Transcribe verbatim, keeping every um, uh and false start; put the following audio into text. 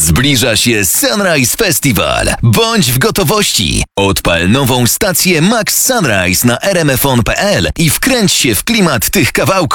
Zbliża się Sunrise Festival. Bądź w gotowości. Odpal nową stację Max Sunrise na r m f on kropka p l i wkręć się w klimat tych kawałków.